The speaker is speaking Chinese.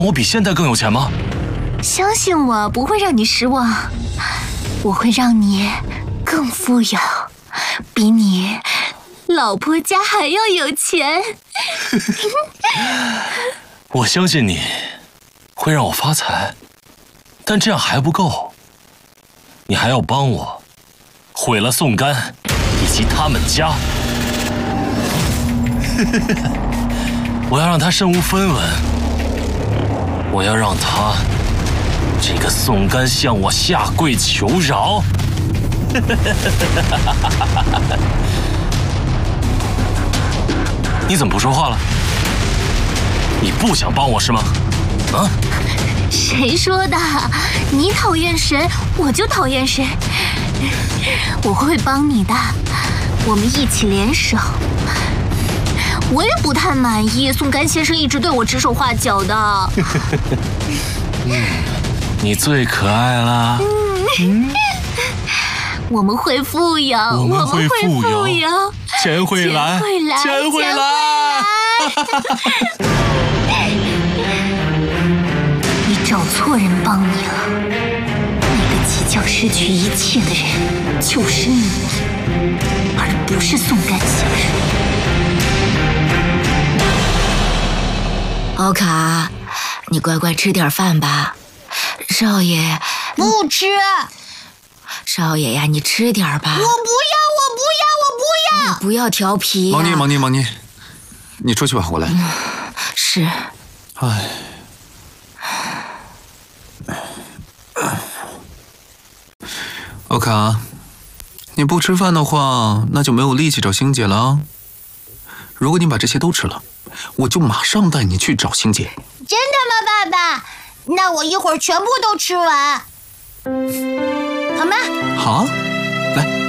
我比现在更有钱吗？ 相信我，不会让你失望。我会让你更富有，比你老婆家还要有钱。 我相信你会让我发财，但这样还不够，你还要帮我毁了宋干以及他们家。我要让他身无分文，我要让他这个宋干向我下跪求饶。你怎么不说话了？你不想帮我是吗？啊？ 谁说的？你讨厌谁，我就讨厌谁。我会帮你的，我们一起联手。我也不太满意宋干先生一直对我指手画脚的。 你最可爱了。 我们会富有， 我们会富有，钱会来， 钱会来。你找错人帮你了，那个即将失去一切的人就是你，而不是宋干先生。 欧卡，你乖乖吃点饭吧。少爷不吃。 少爷呀，你吃点吧。 我不要！ 你不要调皮呀。 忙妮，你出去吧，我来。 是。 唉。欧卡，你不吃饭的话，那就没有力气找星姐了啊。如果你把这些都吃了，我就马上带你去找星姐。 真的吗，爸爸？那我一会儿全部都吃完，好吗？ 好啊，来。